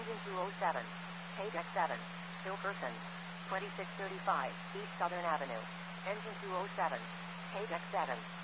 Engine 207. Page X7. Still person. 2635 East Southern Avenue. Engine 207. Page X7.